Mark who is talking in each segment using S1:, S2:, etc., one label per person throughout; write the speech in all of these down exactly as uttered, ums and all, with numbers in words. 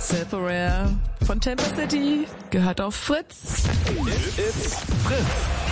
S1: Sepharad von Tampa City gehört auf Fritz.
S2: It's Fritz.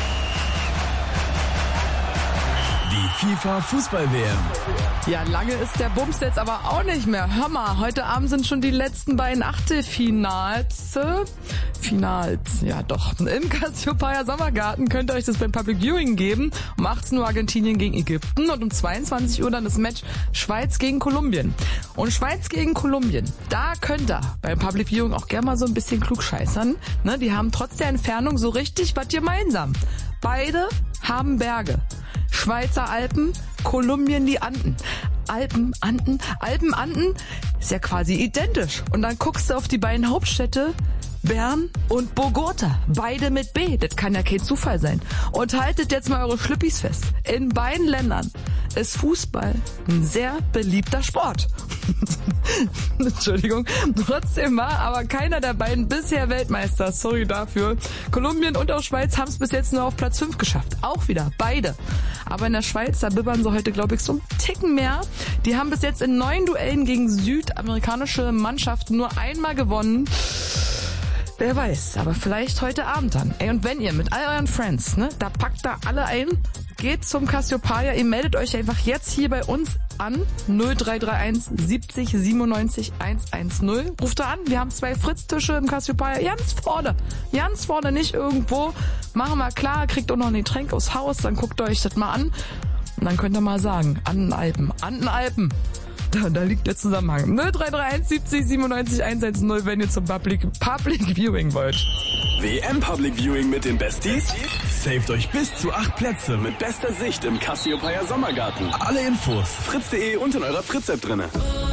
S2: Die FIFA-Fußball-W M.
S1: Ja, lange ist der Bums jetzt aber auch nicht mehr. Hör mal, heute Abend sind schon die letzten beiden Achtelfinals. Äh, Finals, ja doch. Im Cassiopeia Sommergarten könnt ihr euch das beim Public Viewing geben. Um achtzehn Uhr Argentinien gegen Ägypten und um zweiundzwanzig Uhr dann das Match Schweiz gegen Kolumbien. Und Schweiz gegen Kolumbien, da könnt ihr beim Public Viewing auch gerne mal so ein bisschen klugscheißern. Ne, die haben trotz der Entfernung so richtig was gemeinsam. Beide haben Berge. Schweizer Alpen, Kolumbien die Anden. Alpen, Anden, Alpen, Anden ist ja quasi identisch. Und dann guckst du auf die beiden Hauptstädte, Bern und Bogota. Beide mit B. Das kann ja kein Zufall sein. Und haltet jetzt mal eure Schlüppis fest. In beiden Ländern ist Fußball ein sehr beliebter Sport. Entschuldigung. Trotzdem war aber keiner der beiden bisher Weltmeister. Sorry dafür. Kolumbien und auch Schweiz haben es bis jetzt nur auf Platz fünf geschafft. Auch wieder. Beide. Aber in der Schweiz, da bibbern sie heute, glaube ich, so einen Ticken mehr. Die haben bis jetzt in neun Duellen gegen südamerikanische Mannschaften nur einmal gewonnen. Wer weiß, aber vielleicht heute Abend dann. Ey, und wenn ihr mit all euren Friends, ne, da packt da alle ein, geht zum Cassiopeia, ihr meldet euch einfach jetzt hier bei uns an, null drei drei eins siebzig siebenundneunzig hundertzehn. Ruft da an, wir haben zwei Fritztische im Cassiopeia, ganz vorne, ganz vorne, nicht irgendwo. Machen wir klar, kriegt auch noch ein Getränk aus Haus, dann guckt ihr euch das mal an und dann könnt ihr mal sagen, Andenalpen, Andenalpen. Da, da liegt der Zusammenhang. null drei drei eins siebzig siebenundneunzig hundertzehn, wenn ihr zum Public, Public Viewing wollt.
S2: W M Public Viewing mit den Besties? Saved euch bis zu acht Plätze mit bester Sicht im Cassiopeia Sommergarten. Alle Infos fritz punkt de und in eurer Fritz-App drinne.